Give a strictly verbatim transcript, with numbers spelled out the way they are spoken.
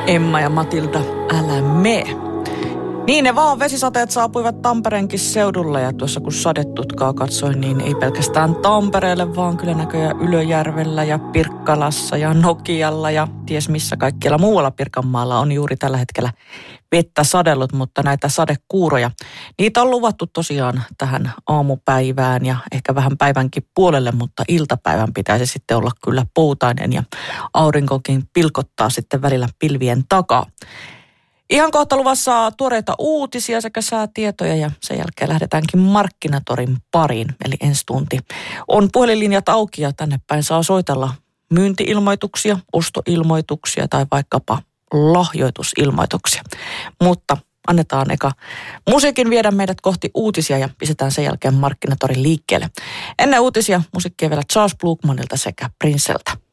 Emma ja Matilda, älä mene. Niin ne vaan vesisateet saapuivat Tampereenkin seudulle ja tuossa kun sadetutkaa katsoin, niin ei pelkästään Tampereelle, vaan kyllä näköjään Ylöjärvellä ja Pirkkalassa ja Nokialla ja ties missä kaikkialla muualla Pirkanmaalla on juuri tällä hetkellä vettä sadellut, mutta näitä sadekuuroja, niitä on luvattu tosiaan tähän aamupäivään ja ehkä vähän päivänkin puolelle, mutta iltapäivän pitäisi sitten olla kyllä poutainen ja aurinkokin pilkottaa sitten välillä pilvien takaa. Ihan kohta luvassa tuoreita uutisia sekä säätietoja ja sen jälkeen lähdetäänkin Markkinatorin pariin, eli ensi tunti. On puhelinlinjat auki ja tänne päin saa soitella myynti-ilmoituksia, ostoilmoituksia tai vaikkapa lahjoitusilmoituksia. Mutta annetaan eka musiikin viedä meidät kohti uutisia ja pistetään sen jälkeen Markkinatorin liikkeelle. Ennen uutisia musiikkia vielä Charles Blukmanilta sekä Princeltä.